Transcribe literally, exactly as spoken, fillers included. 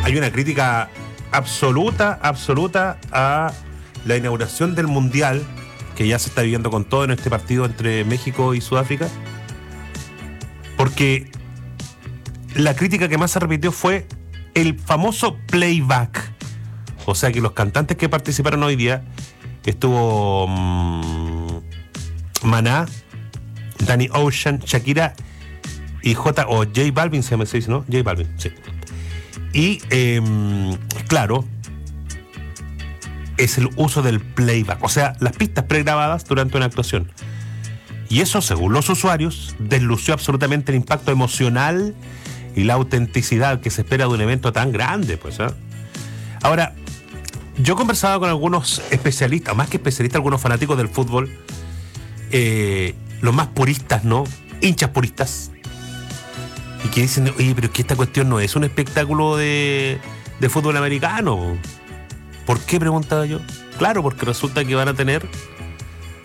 hay una crítica absoluta, absoluta a la inauguración del Mundial, que ya se está viviendo con todo en este partido entre México y Sudáfrica, porque la crítica que más se repitió fue el famoso playback. O sea que los cantantes que participaron hoy día, estuvo mmm, Maná, Danny Ocean, Shakira y J o J Balvin, se llama, se dice, ¿no? J Balvin, sí. Y eh, claro, es el uso del playback, o sea, las pistas pregrabadas durante una actuación. Y eso, según los usuarios, deslució absolutamente el impacto emocional y la autenticidad que se espera de un evento tan grande, pues, ¿eh? Ahora, yo conversaba con algunos especialistas, más que especialistas, algunos fanáticos del fútbol, eh, los más puristas, ¿no? Hinchas puristas, y que dicen, oye, pero es que esta cuestión no es un espectáculo de, de fútbol americano. ¿Por qué? Preguntaba yo. Claro, porque resulta que van a tener